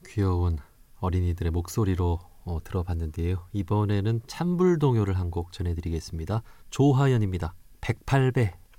귀여운 어린이들의 목소리로 들어봤는데요. 이번에는 찬불동요를 한 곡 전해드리겠습니다. 조하연입니다. 108배.